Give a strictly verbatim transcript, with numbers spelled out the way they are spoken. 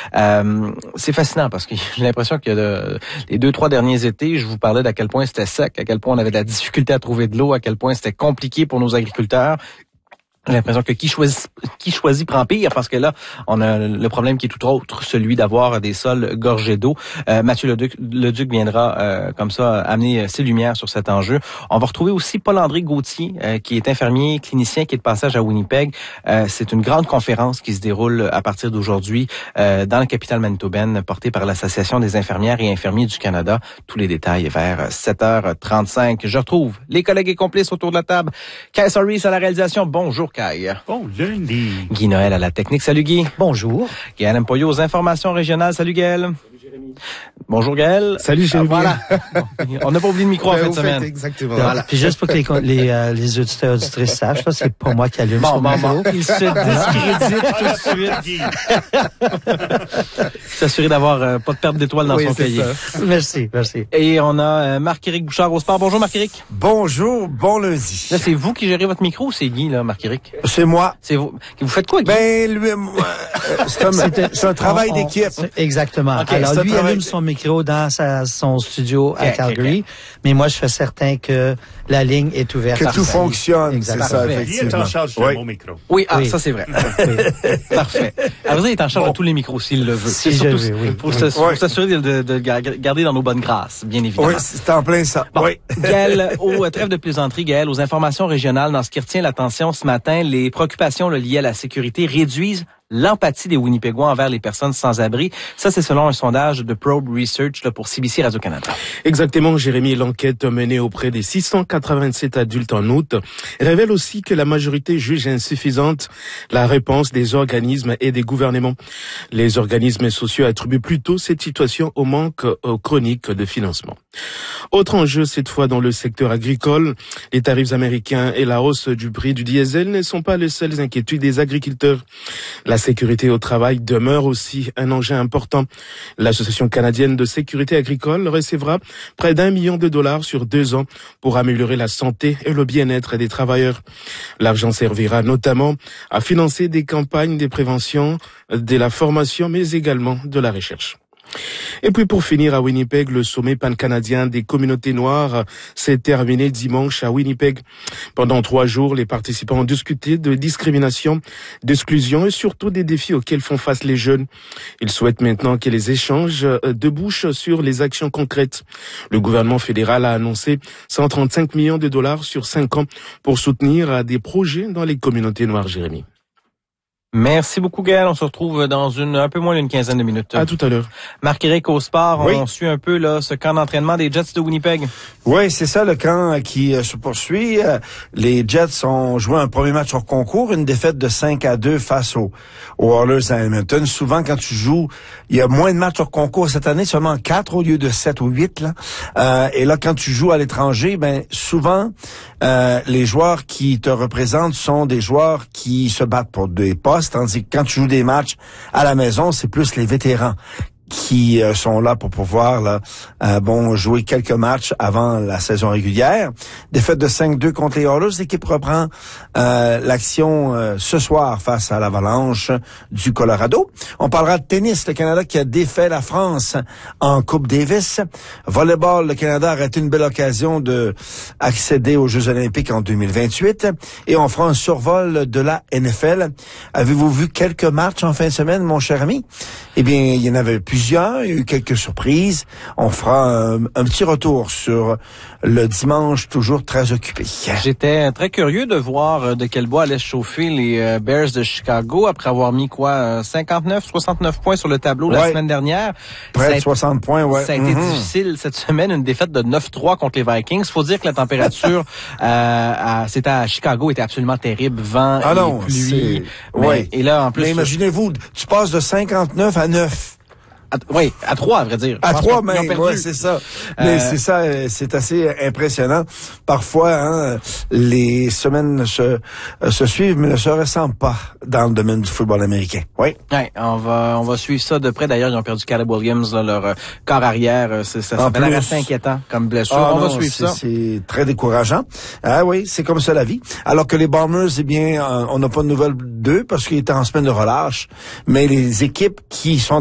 Euh, c'est fascinant parce que j'ai l'impression que le, les deux, trois derniers étés, je vous parlais d'à quel point c'était sec, à quel point on avait de la difficulté à trouver de l'eau, à quel point c'était compliqué pour nos agriculteurs. J'ai l'impression que qui choisit, qui choisit prend pire parce que là, on a le problème qui est tout autre, celui d'avoir des sols gorgés d'eau. Euh, Mathieu Leduc, Leduc viendra euh, comme ça amener ses lumières sur cet enjeu. On va retrouver aussi Paul-André Gauthier, euh, qui est infirmier clinicien, qui est de passage à Winnipeg. Euh, c'est une grande conférence qui se déroule à partir d'aujourd'hui euh, dans la capitale manitobaine, portée par l'Association des infirmières et infirmiers du Canada. Tous les détails vers sept heures trente-cinq. Je retrouve les collègues et complices autour de la table. Kay Soris à la réalisation. Bonjour. Bon lundi. Guy Noël à la technique. Salut Guy. Bonjour. Gaël Empoyo aux informations régionales. Salut Gaël. Salut Jérémy. Bonjour Gaël. Salut Jérémy. Ah, voilà. Bon, on n'a pas oublié le micro en fin de semaine. Exactement. Voilà. Puis juste pour que les, les, euh, les auditeurs et auditrices sachent, là, c'est pas moi qui allume bon, son bon, micro. Bon, il se discrédite tout de suite. S'assurer d'avoir euh, pas de perte d'étoiles dans oui, son cahier. Ça. Merci, merci. Et on a euh, Marc-Éric Bouchard au sport. Bonjour Marc-Éric. Bonjour, bon lundi. Là, c'est vous qui gérez votre micro ou c'est Guy, là, Marc-Éric? C'est moi. C'est vous. Vous faites quoi, Guy? Ben, lui, moi, c'est un, c'est un travail on, d'équipe. On, exactement. Okay, Alors, lui travail... allume son micro dans sa, son studio okay, à Calgary, okay, okay. mais moi, je fais certain que la ligne est ouverte. Que tout fonctionne, c'est ça, effectivement. Il est en charge de oui. mon micro. Oui, ah, oui. ça, c'est vrai. Oui. Parfait. Alors, vous êtes en charge bon. de tous les micros, s'il le veut. Si c'est surtout veux, oui. pour oui. s'assurer de, de, de garder dans nos bonnes grâces, bien évidemment. Oui, c'est en plein ça. Bon, oui. Gaël, au trêve de plaisanterie, Gaël, aux informations régionales, dans ce qui retient l'attention ce matin, les préoccupations là, liées à la sécurité réduisent l'empathie des Winnipégois envers les personnes sans abri. Ça, c'est selon un sondage de Probe Research là, pour C B C Radio-Canada. Exactement, Jérémy. L'enquête menée auprès des six cent quatre-vingt-sept adultes en août révèle aussi que la majorité juge insuffisante la réponse des organismes et des gouvernements. Les organismes sociaux attribuent plutôt cette situation au manque chronique de financement. Autre enjeu, cette fois dans le secteur agricole, les tarifs américains et la hausse du prix du diesel ne sont pas les seules inquiétudes des agriculteurs. La sécurité au travail demeure aussi un enjeu important. L'Association canadienne de sécurité agricole recevra près d'un million de dollars sur deux ans pour améliorer la santé et le bien-être des travailleurs. L'argent servira notamment à financer des campagnes de prévention, de la formation, mais également de la recherche. Et puis pour finir à Winnipeg, le sommet pan-canadien des communautés noires s'est terminé dimanche à Winnipeg. Pendant trois jours, les participants ont discuté de discrimination, d'exclusion et surtout des défis auxquels font face les jeunes. Ils souhaitent maintenant que les échanges débouchent sur les actions concrètes. Le gouvernement fédéral a annoncé cent trente-cinq millions de dollars sur cinq ans pour soutenir des projets dans les communautés noires, Jérémy. Merci beaucoup, Gaël. On se retrouve dans une un peu moins d'une quinzaine de minutes. À tout à l'heure. Marc-Éric au sport, oui. on suit un peu là ce camp d'entraînement des Jets de Winnipeg. Oui, c'est ça le camp qui euh, se poursuit. Les Jets ont joué un premier match hors concours, une défaite de cinq à deux face aux, aux Oilers à Edmonton. Souvent, quand tu joues, il y a moins de matchs hors concours cette année, seulement quatre au lieu de sept ou huit. Là. Euh, et là, quand tu joues à l'étranger, ben souvent, euh, les joueurs qui te représentent sont des joueurs qui se battent pour des postes. Tandis que quand tu joues des matchs à la maison, c'est plus les vétérans qui euh, sont là pour pouvoir là, euh, bon jouer quelques matchs avant la saison régulière. Défaite de cinq deux contre les Oilers. L'équipe reprend euh, l'action euh, ce soir face à l'Avalanche du Colorado. On parlera de tennis. Le Canada qui a défait la France en Coupe Davis. Volleyball, le Canada a arrêté une belle occasion de accéder aux Jeux olympiques en deux mille vingt-huit. Et on fera un survol de la N F L. Avez-vous vu quelques matchs en fin de semaine, mon cher ami? Eh bien, il y en avait plusieurs. Il y a eu quelques surprises. On fera un, un petit retour sur le dimanche toujours très occupé. J'étais très curieux de voir de quel bois allaient chauffer les Bears de Chicago après avoir mis quoi cinquante-neuf, soixante-neuf points sur le tableau ouais. la semaine dernière. Près de soixante points, ouais. Ça a été mm-hmm. difficile cette semaine, une défaite de neuf trois contre les Vikings. Faut dire que la température euh, à, c'était à Chicago était absolument terrible, vent ah et non, pluie. Mais, ouais. Et là en plus, mais imaginez-vous, tu passes de cinquante-neuf à neuf. À, oui, à trois, à vrai dire. À trois, mais ouais, c'est ça. Mais euh... c'est ça, c'est assez impressionnant. Parfois, hein, les semaines se, se suivent, mais ne se ressemblent pas dans le domaine du football américain. Oui. Ouais, on va, on va suivre ça de près. D'ailleurs, ils ont perdu Caleb Williams, là, leur euh, corps arrière. C'est, ça s'appelle assez inquiétant comme blessure. Ah, on non, va suivre c'est, ça. C'est très décourageant. Ah oui, c'est comme ça la vie. Alors que les Bombers, eh bien, on n'a pas de nouvelles d'eux parce qu'ils étaient en semaine de relâche. Mais les équipes qui sont